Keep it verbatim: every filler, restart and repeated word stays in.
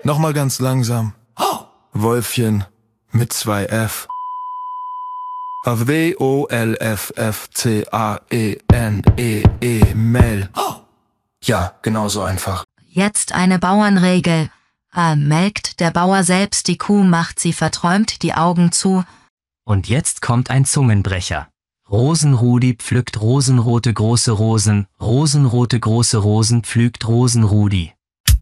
Nochmal ganz langsam. Wolfchen mit zwei F. W O L F F C A E N E E Mel. Ja, genauso einfach. Jetzt eine Bauernregel. A. Melkt der Bauer selbst die Kuh, macht sie verträumt die Augen zu. Und jetzt kommt ein Zungenbrecher. Rosenrudi pflückt rosenrote große Rosen, rosenrote große Rosen pflügt Rosenrudi.